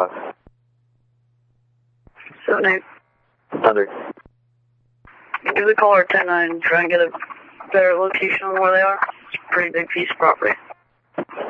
box. 7-8. Thunder. Give the caller 10-9 and try and get a better location on where they are. It's a pretty big piece of property.